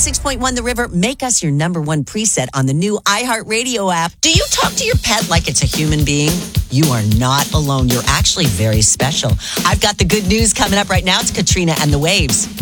96.1 The River. Make us your number one preset on the new iHeartRadio app. Do you talk to your pet like it's a human being? You are not alone. You're actually very special. I've got the good news coming up right now. It's Katrina and the Waves.